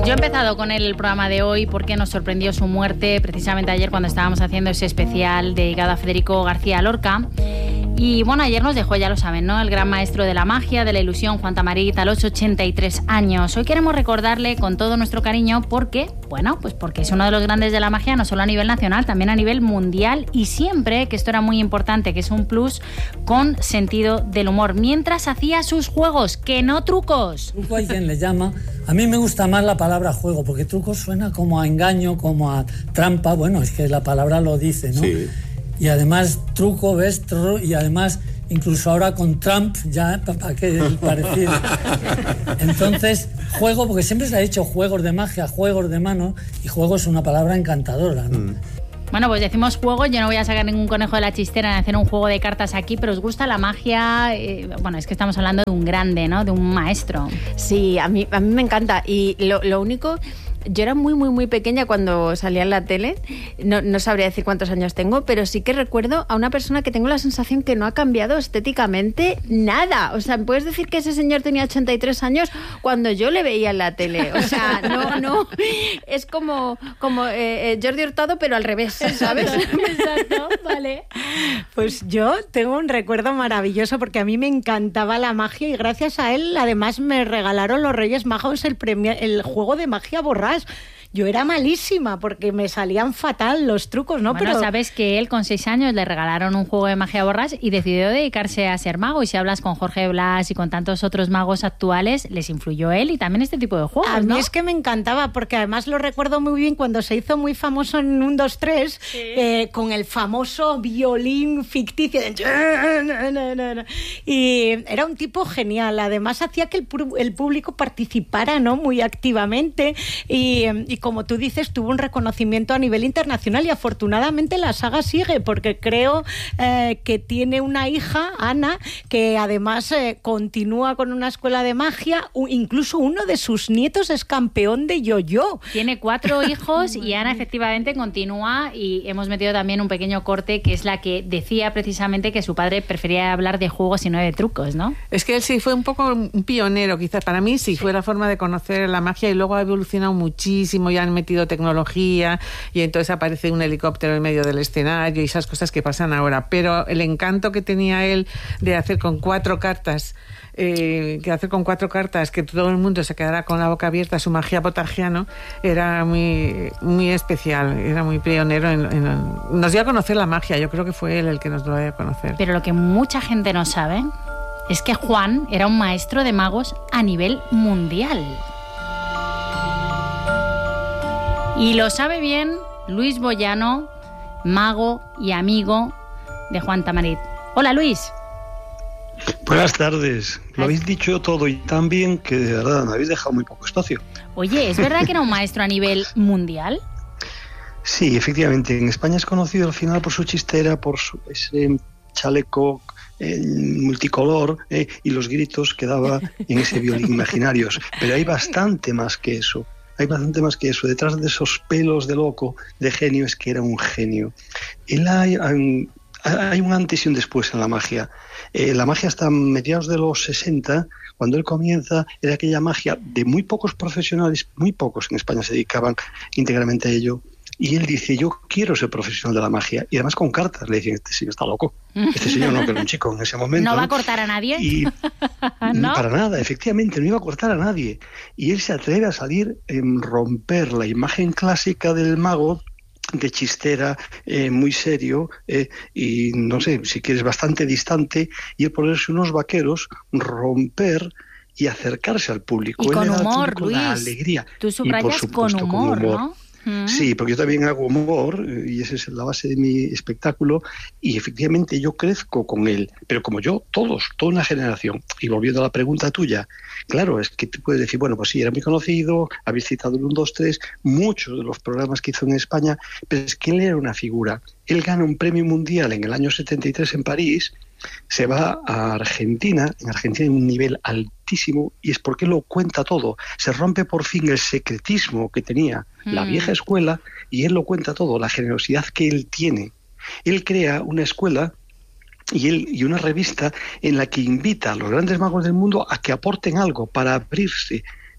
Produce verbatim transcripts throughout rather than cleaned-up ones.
Yo he empezado con el programa de hoy porque nos sorprendió su muerte precisamente ayer cuando estábamos haciendo ese especial dedicado a Federico García Lorca. Y bueno, ayer nos dejó, ya lo saben, ¿no?, el gran maestro de la magia, de la ilusión, Juan Tamarit, a los ochenta y tres años. Hoy queremos recordarle con todo nuestro cariño porque, bueno, pues porque es uno de los grandes de la magia, no solo a nivel nacional, también a nivel mundial, y siempre, que esto era muy importante, que es un plus, con sentido del humor, mientras hacía sus juegos, que no trucos. Truco hay quien le llama. A mí me gusta más la palabra juego, porque truco suena como a engaño, como a trampa. Bueno, es que la palabra lo dice, ¿no? Sí. Y además truco, ves, tru, y además incluso ahora con Trump, ya para qué el parecido. Entonces, juego, porque siempre se ha dicho juegos de magia, juegos de mano, y juego es una palabra encantadora, ¿no? Mm. Bueno, pues decimos juego, yo no voy a sacar ningún conejo de la chistera en hacer un juego de cartas aquí, pero ¿os gusta la magia? Eh, bueno, es que estamos hablando de un grande, ¿no?, de un maestro. Sí, a mí, a mí me encanta, y lo, lo único... Yo era muy, muy, muy pequeña cuando salía en la tele, no, no sabría decir cuántos años tengo, pero sí que recuerdo a una persona que tengo la sensación que no ha cambiado estéticamente nada. O sea, ¿me puedes decir que ese señor tenía ochenta y tres años cuando yo le veía en la tele? O sea, no, no, es como, como eh, Jordi Hurtado, pero al revés, ¿sabes? Exacto, vale. Pues yo tengo un recuerdo maravilloso porque a mí me encantaba la magia y gracias a él además me regalaron los Reyes Magos el premio, el juego de magia borrás. Yo era malísima porque me salían fatal los trucos, ¿no? Bueno, pero sabes que él con seis años le regalaron un juego de magia borrás y decidió dedicarse a ser mago. Y si hablas con Jorge Blas y con tantos otros magos actuales, les influyó él y también este tipo de juegos, a mí ¿no? es que me encantaba porque además lo recuerdo muy bien cuando se hizo muy famoso en un, dos, tres, sí. eh, con el famoso violín ficticio de... y era un tipo genial. Además hacía que el, el público participara, ¿no?, muy activamente y, y como tú dices, tuvo un reconocimiento a nivel internacional y afortunadamente la saga sigue porque creo eh, que tiene una hija, Ana, que además eh, continúa con una escuela de magia, u- incluso uno de sus nietos es campeón de yo-yo. Tiene cuatro hijos y Ana efectivamente continúa y hemos metido también un pequeño corte que es la que decía precisamente que su padre prefería hablar de juegos y no de trucos, ¿no? Es que él sí fue un poco un pionero, quizás para mí sí, sí. fue la forma de conocer la magia y luego ha evolucionado muchísimo. Ya han metido tecnología y entonces aparece un helicóptero en medio del escenario y esas cosas que pasan ahora, pero el encanto que tenía él de hacer con cuatro cartas eh, que hacer con cuatro cartas que todo el mundo se quedara con la boca abierta, su magia potagiano, era muy, muy especial, era muy pionero en, en, nos dio a conocer la magia. Yo creo que fue él el que nos dio a conocer. Pero lo que mucha gente no sabe es que Juan era un maestro de magos a nivel mundial. Y lo sabe bien Luis Boyano, mago y amigo de Juan Tamarit. Hola, Luis. Buenas tardes. Lo habéis dicho todo y tan bien que de verdad me habéis dejado muy poco espacio. Oye, ¿es verdad que era un maestro a nivel mundial? Sí, efectivamente. En España es conocido al final por su chistera, por su, ese chaleco eh, multicolor eh, y los gritos que daba en ese violín imaginarios. Pero hay bastante más que eso. Hay bastante más que eso. Detrás de esos pelos de loco, de genio, es que era un genio. Él hay, hay, hay un antes y un después en la magia. Eh, la magia hasta mediados de los sesenta, cuando él comienza, era aquella magia de muy pocos profesionales, muy pocos en España se dedicaban íntegramente a ello. Y él dice, yo quiero ser profesional de la magia. Y además con cartas. Le dicen, este señor está loco. Este señor no, que era un chico en ese momento. ¿No va a cortar a nadie? Y ¿no? Para nada, efectivamente, no iba a cortar a nadie. Y él se atreve a salir en romper la imagen clásica del mago, de chistera, eh, muy serio, eh, y no sé, si quieres, bastante distante, y él ponerse unos vaqueros, romper y acercarse al público. Y con él humor, Luis. La alegría. Tú subrayas con humor, con humor, ¿no? Sí, porque yo también hago humor y esa es la base de mi espectáculo y efectivamente yo crezco con él, pero como yo, todos, toda una generación. Y volviendo a la pregunta tuya, claro, es que tú puedes decir, bueno, pues sí, era muy conocido, habéis citado el uno, dos, tres, muchos de los programas que hizo en España, pero es que él era una figura. Él gana un premio mundial en el año setenta y tres en París, se va a Argentina, en Argentina hay un nivel altísimo y es porque lo cuenta todo. Se rompe por fin el secretismo que tenía mm. la vieja escuela y él lo cuenta todo, la generosidad que él tiene. Él crea una escuela y, él, y una revista en la que invita a los grandes magos del mundo a que aporten algo para abrirse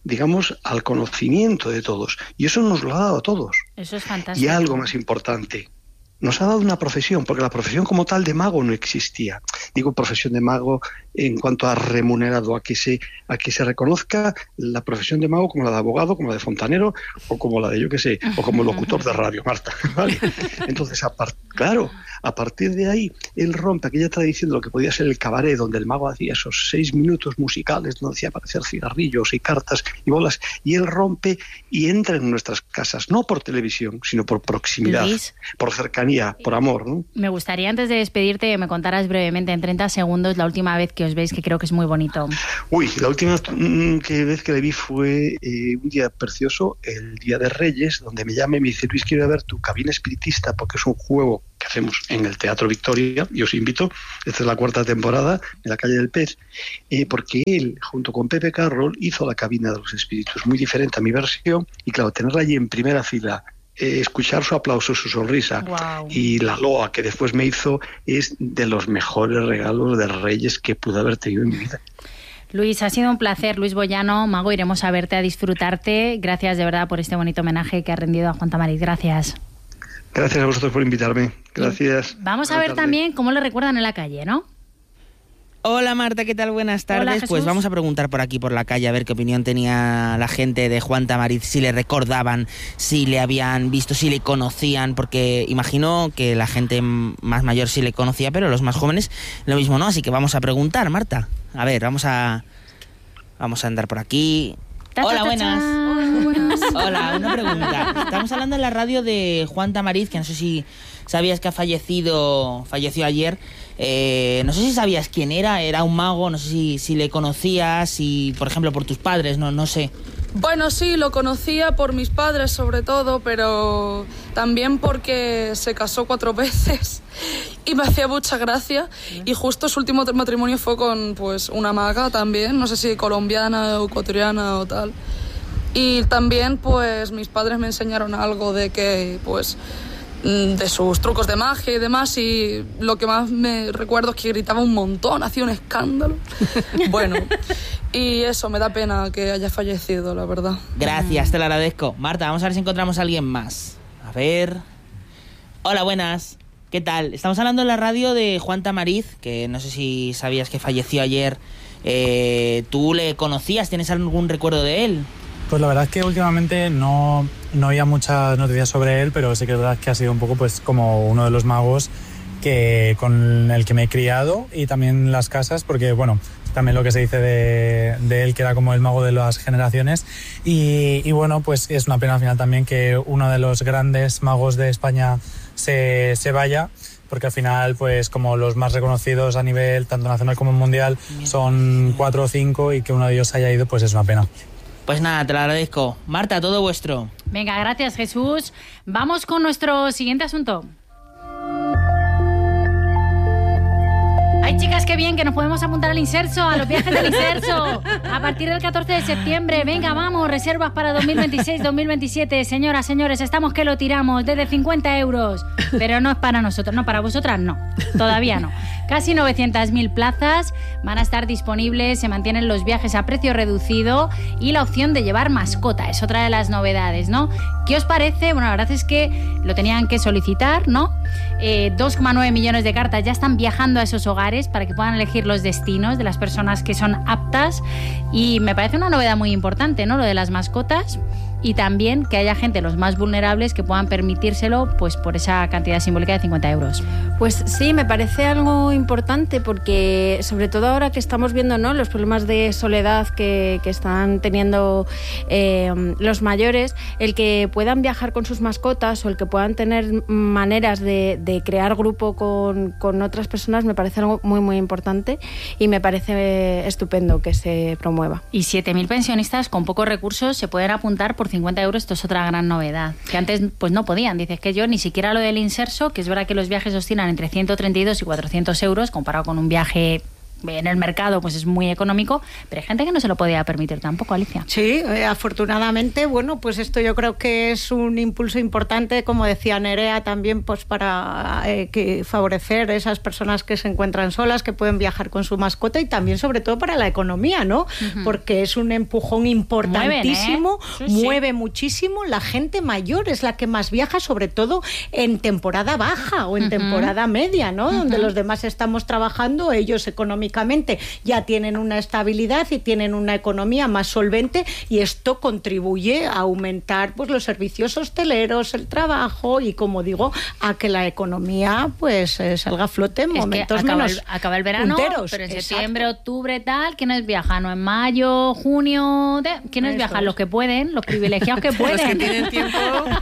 digamos, al conocimiento de todos. Y eso nos lo ha dado a todos. Eso es fantástico. Y algo más importante, nos ha dado una profesión, porque la profesión como tal de mago no existía. Digo profesión de mago en cuanto a remunerado, a que se a que se reconozca la profesión de mago como la de abogado, como la de fontanero, o como la de, yo qué sé, o como locutor de radio, Marta. ¿Vale? Entonces, a part- claro, a partir de ahí, él rompe aquella tradición de lo que podía ser el cabaret, donde el mago hacía esos seis minutos musicales, donde hacía aparecer cigarrillos y cartas y bolas, y él rompe y entra en nuestras casas, no por televisión, sino por proximidad, Luis, por cercanía, por amor, ¿no? me gustaría, antes de despedirte, que me contaras brevemente, en treinta segundos, la última vez que os veis, que creo que es muy bonito. Uy, la última mm, que vez que le vi fue eh, un día precioso, el Día de Reyes, donde me llama y me dice: Luis, quiero ver tu cabina espiritista, porque es un juego que hacemos en el Teatro Victoria, y os invito, esta es la cuarta temporada, en la Calle del Pez, eh, porque él, junto con Pepe Carroll, hizo la cabina de los espíritus, muy diferente a mi versión, y claro, tenerla allí en primera fila, eh, escuchar su aplauso, su sonrisa, Wow. y la loa que después me hizo, es de los mejores regalos de Reyes que pude haber tenido en mi vida. Luis, ha sido un placer. Luis Boyano, mago, iremos a verte, a disfrutarte. Gracias de verdad por este bonito homenaje que ha rendido a Juan Tamariz. Gracias. Gracias a vosotros por invitarme. Gracias. Vamos a Buenas ver tardes. también cómo le recuerdan en la calle, ¿no? Hola Marta, ¿qué tal? Buenas Hola, tardes. Jesús. Pues vamos a preguntar por aquí, por la calle, a ver qué opinión tenía la gente de Juan Tamariz, si le recordaban, si le habían visto, si le conocían, porque imagino que la gente más mayor sí le conocía, pero los más jóvenes lo mismo no, así que vamos a preguntar, Marta. A ver, vamos a vamos a andar por aquí. Ta, ta, Hola, ta, buenas. chan. Buenas. Hola, una pregunta. Estamos hablando en la radio de Juan Tamariz, que no sé si sabías que ha fallecido, falleció ayer. Eh, no sé si sabías quién era, era un mago, no sé si, si le conocías, si, por ejemplo, por tus padres, no, no sé. Bueno, sí, lo conocía por mis padres sobre todo, pero también porque se casó cuatro veces y me hacía mucha gracia. Y justo su último matrimonio fue con pues una maga también, no sé si colombiana o ecuatoriana o tal. Y también pues mis padres me enseñaron algo de que pues de sus trucos de magia y demás, y lo que más me recuerdo es que gritaba un montón, hacía un escándalo. Bueno, y eso, me da pena que haya fallecido, la verdad. Gracias, te lo agradezco. Marta, vamos a ver si encontramos a alguien más. A ver... Hola, buenas. ¿Qué tal? Estamos hablando en la radio de Juan Tamariz, que no sé si sabías que falleció ayer. Eh, ¿Tú le conocías? ¿Tienes algún recuerdo de él? Pues la verdad es que últimamente no, no había muchas noticias sobre él, pero sí que es verdad que ha sido un poco pues como uno de los magos que, con el que me he criado, y también las casas, porque bueno, también lo que se dice de, de él, que era como el mago de las generaciones, y, y bueno, pues es una pena al final también que uno de los grandes magos de España se, se vaya, porque al final pues como los más reconocidos a nivel tanto nacional como mundial son cuatro o cinco, y que uno de ellos haya ido pues es una pena. Pues nada, te lo agradezco. Marta, todo vuestro. Venga, gracias, Jesús. Vamos con nuestro siguiente asunto. Ay, chicas, qué bien que nos podemos apuntar al Inserso, a los viajes del Inserso. A partir del catorce de septiembre, venga, vamos, reservas para dos mil veintiséis dos mil veintisiete. Señoras, señores, estamos que lo tiramos desde cincuenta euros. Pero no es para nosotros, no, para vosotras no. Todavía no. Casi novecientas mil plazas van a estar disponibles, se mantienen los viajes a precio reducido y la opción de llevar mascota, es otra de las novedades, ¿no? ¿Qué os parece? Bueno, la verdad es que lo tenían que solicitar, ¿no? Eh, dos coma nueve millones de cartas ya están viajando a esos hogares para que puedan elegir los destinos de las personas que son aptas, y me parece una novedad muy importante, ¿no? Lo de las mascotas, y también que haya gente, los más vulnerables, que puedan permitírselo pues por esa cantidad simbólica de cincuenta euros. Pues sí, me parece algo importante, porque sobre todo ahora que estamos viendo, ¿no?, los problemas de soledad que, que están teniendo eh, los mayores, el que puedan viajar con sus mascotas o el que puedan tener maneras de, de crear grupo con, con otras personas me parece algo muy muy importante, y me parece estupendo que se promueva. Y siete mil pensionistas con pocos recursos se pueden apuntar por cincuenta euros. Esto es otra gran novedad, que antes pues no podían. Dices que yo ni siquiera lo del Inserso, que es verdad que los viajes oscilan entre ciento treinta y dos y cuatrocientos euros comparado con un viaje en el mercado pues es muy económico, pero hay gente que no se lo podía permitir tampoco, Alicia. Sí, eh, afortunadamente, bueno, pues esto yo creo que es un impulso importante, como decía Nerea, también pues para eh, que favorecer a esas personas que se encuentran solas, que pueden viajar con su mascota, y también sobre todo para la economía, ¿no? Uh-huh. Porque es un empujón importantísimo, Mueven, ¿eh? sí, mueve sí. muchísimo. La gente mayor es la que más viaja, sobre todo en temporada baja o en uh-huh. temporada media, ¿no? Uh-huh. Donde los demás estamos trabajando, ellos económicamente ya tienen una estabilidad y tienen una economía más solvente, y esto contribuye a aumentar pues los servicios hosteleros, el trabajo y, como digo, a que la economía pues eh, salga a flote en es momentos acaba menos el, acaba el verano, punteros. Pero en Exacto. septiembre, octubre, tal, ¿quiénes viajan? ¿No? En mayo, junio, de, ¿quiénes viajan? Es. Los que pueden, los privilegiados que pueden. Los que tienen tiempo.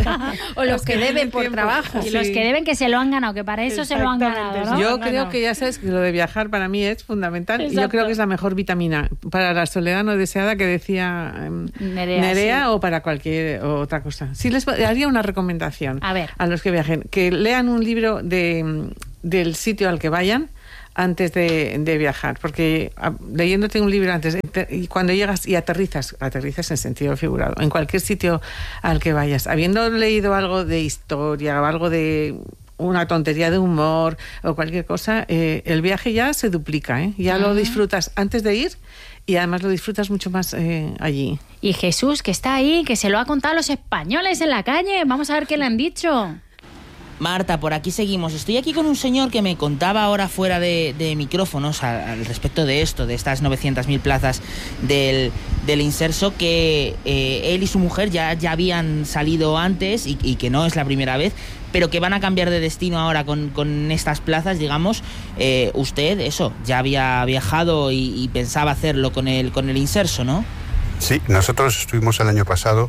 O los, los que, que deben por tiempo. Trabajo. Y sí. los que deben, que se lo han ganado, que para eso se lo han ganado, ¿no? Yo creo que ya sabes que lo de viajar para mí es fundamental. Exacto. Y yo creo que es la mejor vitamina para la soledad no deseada que decía um, Nerea, Nerea sí. o para cualquier otra cosa. Sí les haría una recomendación a, ver. a los que viajen, que lean un libro de, del sitio al que vayan antes de, de viajar, porque a, leyéndote un libro antes, y cuando llegas y aterrizas, aterrizas en sentido figurado, en cualquier sitio al que vayas, habiendo leído algo de historia o algo de una tontería de humor o cualquier cosa, eh, el viaje ya se duplica, ¿eh? Ya uh-huh. lo disfrutas antes de ir y además lo disfrutas mucho más eh, allí. Y Jesús, que está ahí, que se lo ha contado a los españoles en la calle, vamos a ver qué le han dicho. Marta, por aquí seguimos. Estoy aquí con un señor que me contaba ahora fuera de, de micrófonos al, al respecto de esto, de estas novecientas mil plazas del, del Inserso, que eh, él y su mujer ya, ya habían salido antes y, y que no es la primera vez, pero que van a cambiar de destino ahora con, con estas plazas, digamos. Eh, usted, eso, ya había viajado y, y pensaba hacerlo con el, con el Inserso, ¿no? Sí, nosotros estuvimos el año pasado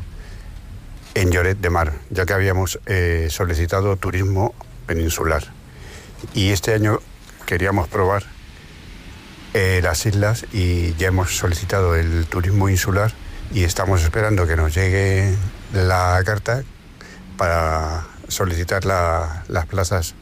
en Lloret de Mar, ya que habíamos eh, solicitado turismo peninsular. Y este año queríamos probar eh, las islas y ya hemos solicitado el turismo insular y estamos esperando que nos llegue la carta para solicitar la, las plazas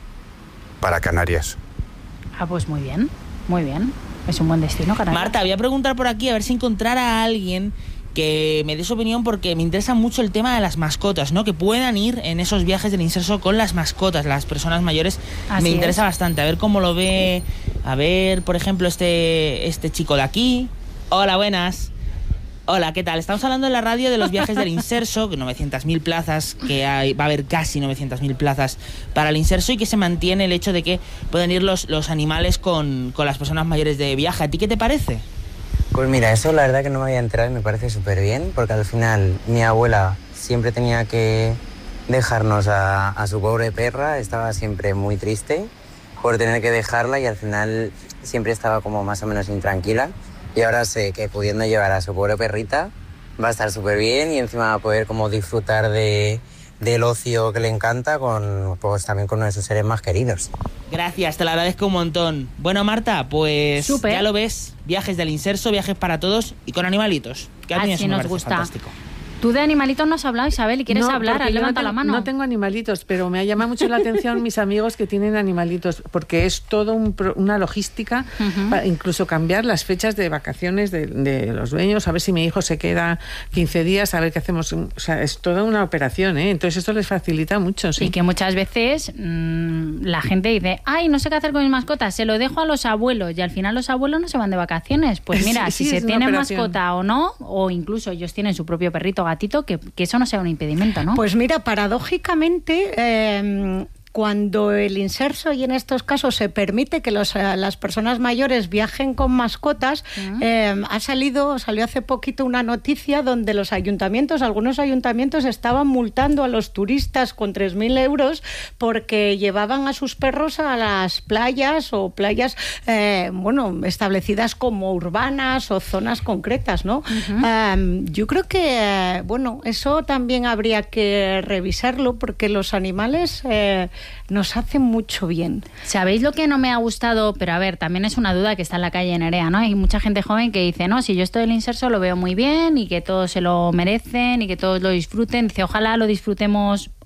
para Canarias. Ah, pues muy bien, muy bien. Es un buen destino, Canarias. Marta, voy a preguntar por aquí a ver si encontrara a alguien que me dé su opinión, porque me interesa mucho el tema de las mascotas, ¿no? Que puedan ir en esos viajes del Inserso con las mascotas, las personas mayores. Así me interesa es. bastante, a ver cómo lo ve. A ver, por ejemplo, este, este chico de aquí. Hola, buenas. Hola, ¿qué tal? Estamos hablando en la radio de los viajes del Inserso, novecientas mil plazas, que hay, va a haber casi novecientas mil plazas para el Inserso, y que se mantiene el hecho de que pueden ir los, los animales con, con las personas mayores de viaje. ¿A ti qué te parece? Pues mira, eso la verdad que no me había enterado y me parece súper bien, porque al final mi abuela siempre tenía que dejarnos a, a su pobre perra, estaba siempre muy triste por tener que dejarla y al final siempre estaba como más o menos intranquila, y ahora sé que pudiendo llevar a su pobre perrita va a estar súper bien y encima va a poder como disfrutar de, del ocio que le encanta con, pues, también con uno de sus seres más queridos. Gracias, te lo agradezco un montón. Bueno, Marta, pues Super. Ya lo ves, viajes del Inserso, viajes para todos y con animalitos. Que a mí Así eso me nos parece gusta. Fantástico. Tú de animalitos no has hablado, Isabel, y quieres no, hablar, has levantado no la mano. No tengo animalitos, pero me ha llamado mucho la atención mis amigos que tienen animalitos, porque es todo un, una logística, uh-huh. para incluso cambiar las fechas de vacaciones de, de los dueños, a ver si mi hijo se queda quince días, a ver qué hacemos. O sea, es toda una operación, ¿eh? Entonces esto les facilita mucho, sí. Y que muchas veces mmm, la gente dice, ay, no sé qué hacer con mis mascotas, se lo dejo a los abuelos, y al final los abuelos no se van de vacaciones. Pues mira, sí, si sí, se tiene mascota o no, o incluso ellos tienen su propio perrito o gatito, que, que eso no sea un impedimento, ¿no? Pues mira, paradójicamente, eh, cuando el Inserso, y en estos casos se permite que los, las personas mayores viajen con mascotas, uh-huh. eh, ha salido, salió hace poquito una noticia donde los ayuntamientos, algunos ayuntamientos estaban multando a los turistas con tres mil euros porque llevaban a sus perros a las playas o playas, eh, bueno, establecidas como urbanas o zonas concretas, ¿no? Uh-huh. Eh, yo creo que, eh, bueno, eso también habría que revisarlo, porque los animales eh, nos hacen mucho bien. ¿Sabéis lo que no me ha gustado? Pero a ver, también es una duda que está en la calle Nerea, ¿no? Hay mucha gente joven que dice, no, si yo estoy en el Inserso lo veo muy bien y que todos se lo merecen y que todos lo disfruten. Dice, ojalá lo disfrutemos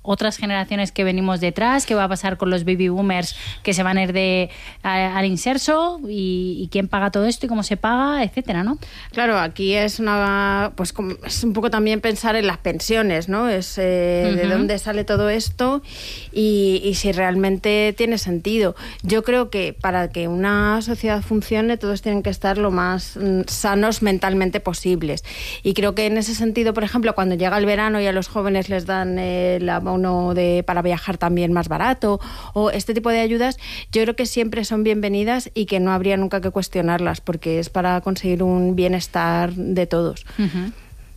otras generaciones que venimos detrás, qué va a pasar con los baby boomers que se van a ir de, a, al inserso y, y quién paga todo esto y cómo se paga, etcétera, ¿no? Claro, aquí es una pues como, es un poco también pensar en las pensiones, ¿no? Es eh, uh-huh. de dónde sale todo esto y, y si realmente tiene sentido. Yo creo que para que una sociedad funcione todos tienen que estar lo más mm, sanos mentalmente posibles. Y creo que en ese sentido, por ejemplo, cuando llega el verano y a los jóvenes les dan eh, la bono de, para viajar también más barato o este tipo de ayudas, yo creo que siempre son bienvenidas y que no habría nunca que cuestionarlas porque es para conseguir un bienestar de todos. Uh-huh.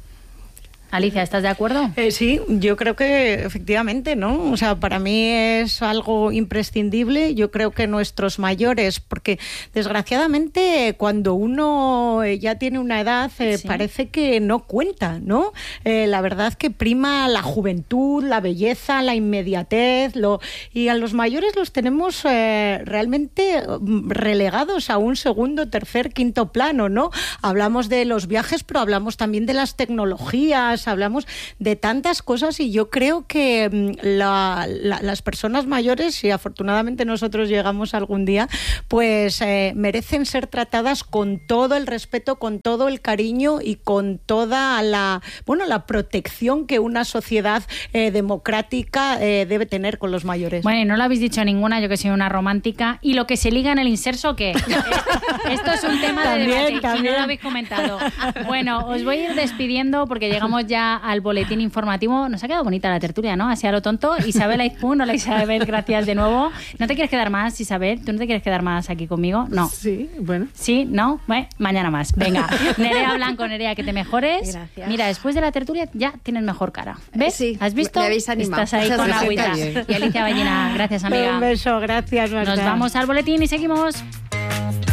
Alicia, ¿estás de acuerdo? Eh, sí, yo creo que efectivamente, ¿no? O sea, para mí es algo imprescindible. Yo creo que nuestros mayores, porque desgraciadamente cuando uno ya tiene una edad eh, sí. parece que no cuenta, ¿no? Eh, la verdad que prima la juventud, la belleza, la inmediatez, lo, y a los mayores los tenemos eh, realmente relegados a un segundo, tercer, quinto plano, ¿no? Hablamos de los viajes, pero hablamos también de las tecnologías, hablamos de tantas cosas y yo creo que la, la, las personas mayores, y afortunadamente nosotros llegamos algún día, pues eh, merecen ser tratadas con todo el respeto, con todo el cariño y con toda la, bueno, la protección que una sociedad eh, democrática eh, debe tener con los mayores. Bueno, y no lo habéis dicho ninguna, yo que soy una romántica. ¿Y lo que se liga en el inserso qué? Esto es un tema también, de debate también. y no lo habéis comentado. Bueno, os voy a ir despidiendo porque llegamos ya al boletín informativo. Nos ha quedado bonita la tertulia, ¿no? Así a lo tonto. Isabel Aizpún, hola Isabel, gracias de nuevo. ¿No te quieres quedar más, Isabel? ¿Tú no te quieres quedar más aquí conmigo? No. Sí, bueno. ¿Sí? ¿No? Bueno, mañana más. Venga. Nerea Blanco, Nerea, que te mejores. Gracias. Mira, después de la tertulia ya tienes mejor cara. ¿Ves? Sí. ¿Has visto? Me habéis animado. Estás ahí con agüita. Y Alicia Ballina, gracias, amiga. Un beso, gracias, Marta. Nos vamos al boletín y seguimos.